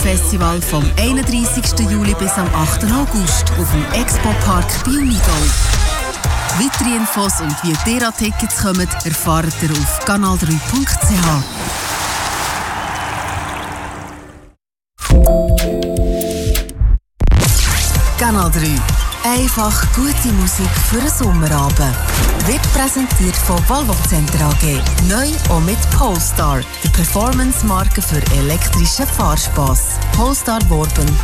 Festival vom 31. Juli bis am 8. August auf dem Expo-Park Biunigo. Weitere Infos und wie ihr an Tickets kommt, erfahrt ihr auf kanal3.ch. Kanal 3. Einfach gute Musik für einen Sommerabend. Wird präsentiert von Volvo Center AG. Neu auch mit Polestar, der Performance-Marke für elektrischen Fahrspass. Polestar Worben.